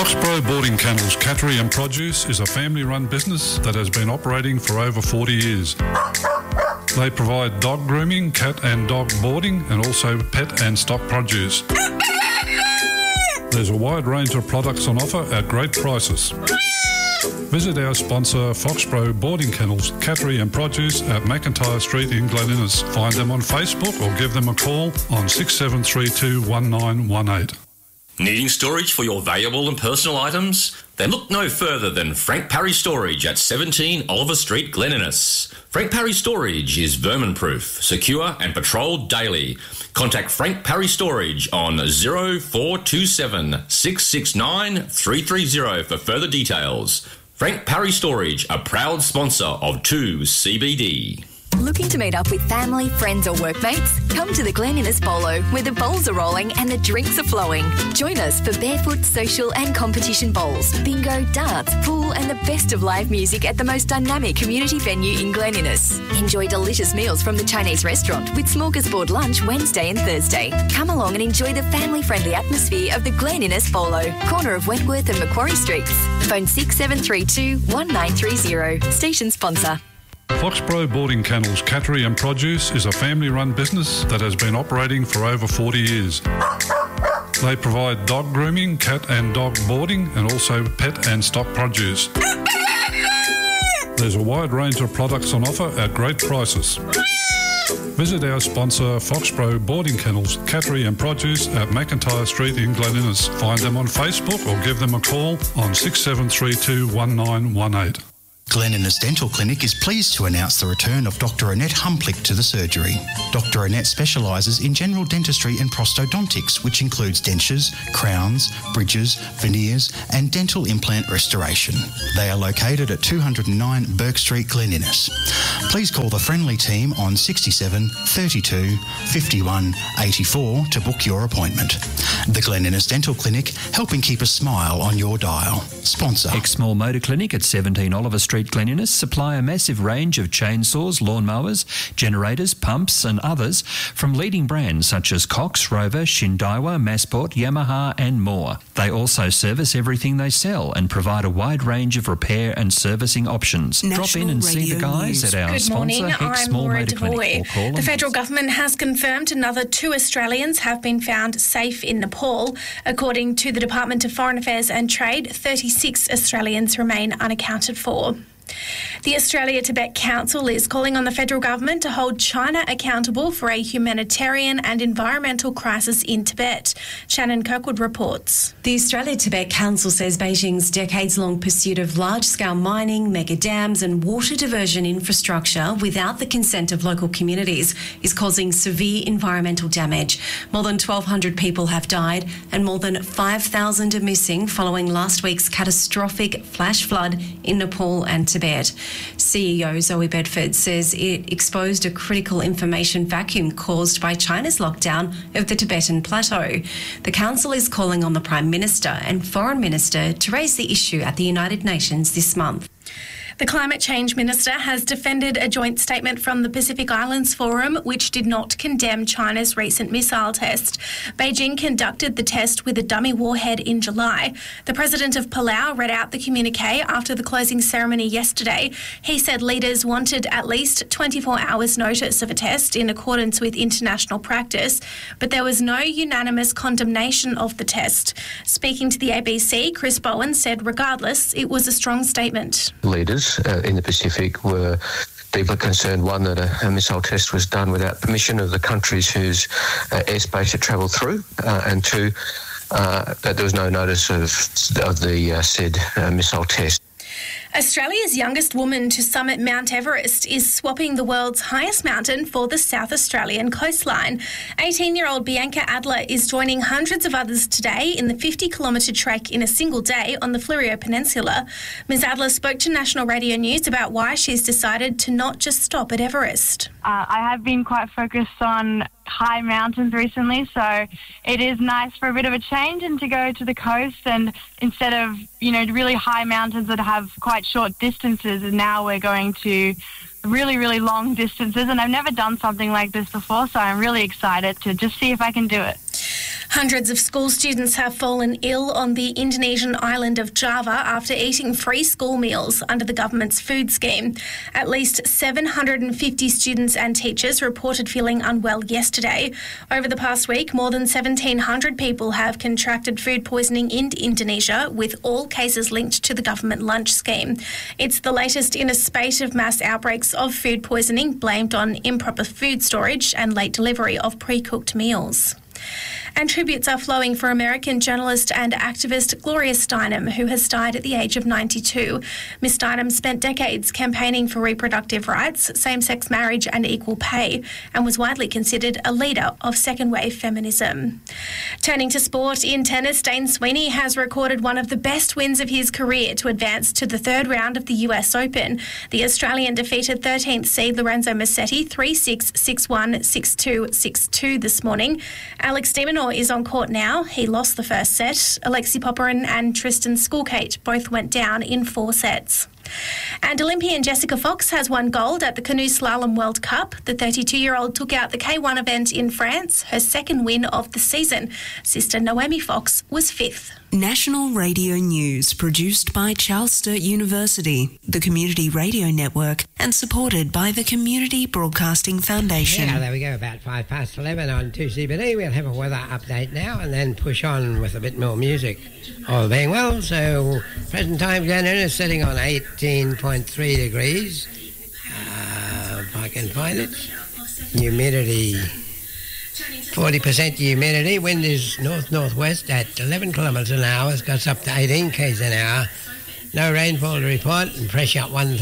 Foxborough Boarding Kennels Cattery and Produce is a family-run business that has been operating for over 40 years. They provide dog grooming, cat and dog boarding, and also pet and stock produce. There's a wide range of products on offer at great prices. Visit our sponsor, Foxborough Boarding Kennels Cattery and Produce at McIntyre Street in Glen Innes. Find them on Facebook or give them a call on 6732 1918. Needing storage for your valuable and personal items? Then look no further than Frank Parry Storage at 17 Oliver Street, Glen Innes. Frank Parry Storage is vermin-proof, secure and patrolled daily. Contact Frank Parry Storage on 0427 669 330 for further details. Frank Parry Storage, a proud sponsor of 2CBD. Looking to meet up with family, friends or workmates? Come to the Glen Innes Bolo, where the bowls are rolling and the drinks are flowing. Join us for barefoot, social and competition bowls, bingo, darts, pool and the best of live music at the most dynamic community venue in Glen Innes. Enjoy delicious meals from the Chinese restaurant with smorgasbord lunch Wednesday and Thursday. Come along and enjoy the family-friendly atmosphere of the Glen Innes Bolo, corner of Wentworth and Macquarie Streets. Phone 6732 1930. Station sponsor. Foxborough Boarding Kennels Cattery and Produce is a family-run business that has been operating for over 40 years. They provide dog grooming, cat and dog boarding, and also pet and stock produce. There's a wide range of products on offer at great prices. Visit our sponsor, Foxborough Boarding Kennels Cattery and Produce at McIntyre Street in Glen Innes. Find them on Facebook or give them a call on 6732 1918. Glen Innes Dental Clinic is pleased to announce the return of Dr. Annette Humplick to the surgery. Dr. Annette specialises in general dentistry and prosthodontics, which includes dentures, crowns, bridges, veneers and dental implant restoration. They are located at 209 Burke Street, Glen Innes. Please call the friendly team on 67 32 51 84 to book your appointment. The Glen Innes Dental Clinic, helping keep a smile on your dial. Sponsor. Exmoor Motor Clinic at 17 Oliver Street, Glen Innes supply a massive range of chainsaws, lawnmowers, generators, pumps and others from leading brands such as Cox, Rover, Shindaiwa, Massport, Yamaha and more. They also service everything they sell and provide a wide range of repair and servicing options. Drop in and see the guys at our sponsor, Exmoor Motor Clinic. The federal government has confirmed another 2 Australians have been found safe in Nepal. According to the Department of Foreign Affairs and Trade, 36 Australians remain unaccounted for. The Australia-Tibet Council is calling on the federal government to hold China accountable for a humanitarian and environmental crisis in Tibet. Shannon Kirkwood reports. The Australia-Tibet Council says Beijing's decades-long pursuit of large-scale mining, mega dams and water diversion infrastructure without the consent of local communities is causing severe environmental damage. More than 1,200 people have died and more than 5,000 are missing following last week's catastrophic flash flood in Nepal and Tibet. CEO Zoe Bedford says it exposed a critical information vacuum caused by China's lockdown of the Tibetan Plateau. The Council is calling on the Prime Minister and Foreign Minister to raise the issue at the United Nations this month. The Climate Change Minister has defended a joint statement from the Pacific Islands Forum which did not condemn China's recent missile test. Beijing conducted the test with a dummy warhead in July. The President of Palau read out the communique after the closing ceremony yesterday. He said leaders wanted at least 24 hours notice of a test in accordance with international practice, but there was no unanimous condemnation of the test. Speaking to the ABC, Chris Bowen said regardless, it was a strong statement. Leaders in the Pacific were deeply concerned, one, that a missile test was done without permission of the countries whose airspace it travelled through, and two, that there was no notice of the said missile test. Australia's youngest woman to summit Mount Everest is swapping the world's highest mountain for the South Australian coastline. 18-year-old Bianca Adler is joining hundreds of others today in the 50-kilometre trek in a single day on the Fleurieu Peninsula. Ms Adler spoke to National Radio News about why she's decided to not just stop at Everest. I have been quite focused on high mountains recently, so it is nice for a bit of a change and to go to the coast, and instead of, really high mountains that have quite short distances, and now we're going to really, really long distances, and I've never done something like this before, so I'm really excited to just see if I can do it. Hundreds of school students have fallen ill on the Indonesian island of Java after eating free school meals under the government's food scheme. At least 750 students and teachers reported feeling unwell yesterday. Over the past week, more than 1,700 people have contracted food poisoning in Indonesia, with all cases linked to the government lunch scheme. It's the latest in a spate of mass outbreaks of food poisoning blamed on improper food storage and late delivery of pre-cooked meals. And tributes are flowing for American journalist and activist Gloria Steinem, who has died at the age of 92. Ms. Steinem spent decades campaigning for reproductive rights, same-sex marriage and equal pay, and was widely considered a leader of second-wave feminism. Turning to sport, in tennis, Dane Sweeney has recorded one of the best wins of his career to advance to the third round of the US Open. The Australian defeated 13th seed Lorenzo Musetti 3-6, 6-1, 6-2, 6-2 this morning. Alex de Minaur is on court now. He lost the first set. Alexi Popyrin and Tristan Skulkate both went down in 4 sets. And Olympian Jessica Fox has won gold at the Canoe Slalom World Cup. The 32-year-old took out the K1 event in France, her second win of the season. Sister Naomi Fox was 5th. National Radio News, produced by Charles Sturt University, the Community Radio Network, and supported by the Community Broadcasting Foundation. Yeah, there we go, about 11 on 2CBD. We'll have a weather update now and then push on with a bit more music. All being well, so present time Glen Innes is sitting on 18.3 degrees. If I can find it. Humidity, 40% humidity. Wind is north-northwest at 11 kilometres an hour. It's got up to 18 k's an hour. No rainfall to report, and pressure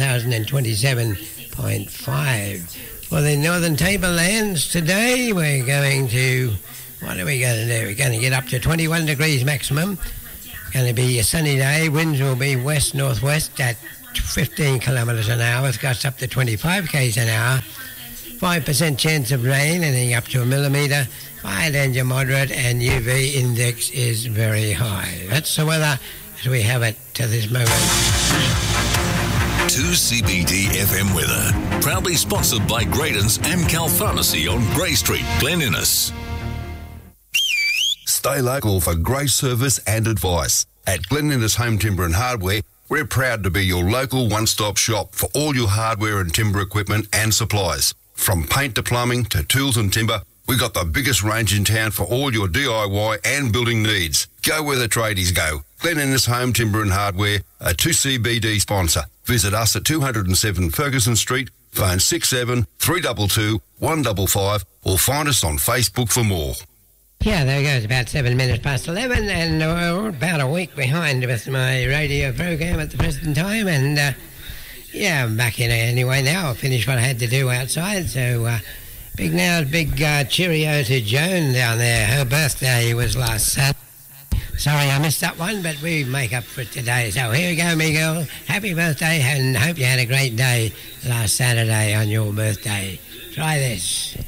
1,027.5. For the Northern Tablelands today, we're going to... What are we going to do? We're going to get up to 21 degrees maximum. Going to be a sunny day. Winds will be west-northwest at 15 kilometres an hour. It's got up to 25 k's an hour. 5% chance of rain, anything up to a millimetre. Fire danger moderate, and UV index is very high. That's the weather as we have it to this moment. 2CBD FM weather, proudly sponsored by Graydon's Amcal Pharmacy on Grey Street, Glen Innes. Stay local for great service and advice. At Glen Innes Home Timber and Hardware, we're proud to be your local one-stop shop for all your hardware and timber equipment and supplies. From paint to plumbing to tools and timber, we've got the biggest range in town for all your DIY and building needs. Go where the tradies go. Glen Innes Home Timber and Hardware, a 2CBD sponsor. Visit us at 207 Ferguson Street, phone 67 322 155, or find us on Facebook for more. Yeah, there goes about 7 minutes past 11, and we're about a week behind with my radio program at the present time, and yeah, I'm back in anyway now. I finished what I had to do outside, so big cheerio to Joan down there. Her birthday was last Saturday. Sorry I missed that one, but we make up for it today. So here we go, me girl. Happy birthday, and hope you had a great day last Saturday on your birthday. Try this.